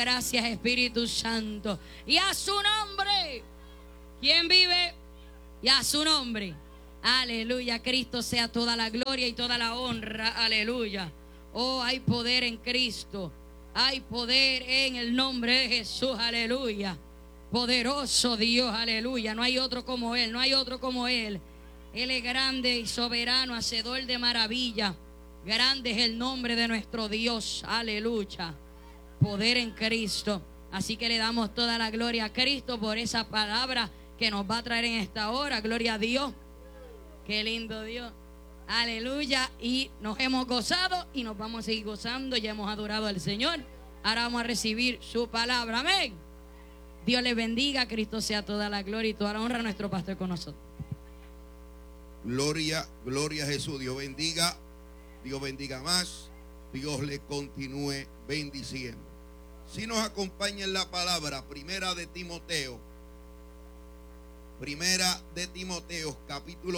gracias, Espíritu Santo. Y a su nombre. ¿Quién vive? Y a su nombre. Aleluya. Cristo sea toda la gloria y toda la honra. Aleluya. Oh, hay poder en Cristo. Hay poder en el nombre de Jesús. Aleluya. Poderoso Dios. Aleluya. No hay otro como Él. No hay otro como Él. Él es grande y soberano, hacedor de maravilla. Grande es el nombre de nuestro Dios. Aleluya. Poder en Cristo. Así que le damos toda la gloria a Cristo por esa palabra que nos va a traer en esta hora. Gloria a Dios. Qué lindo Dios. Aleluya. Y nos hemos gozado y nos vamos a seguir gozando. Ya hemos adorado al Señor. Ahora vamos a recibir su palabra. Amén. Dios les bendiga. Cristo sea toda la gloria y toda la honra a nuestro pastor con nosotros. Gloria, gloria a Jesús. Dios bendiga más. Dios le continúe bendiciendo. Si nos acompaña en la palabra, Primera de Timoteo, capítulo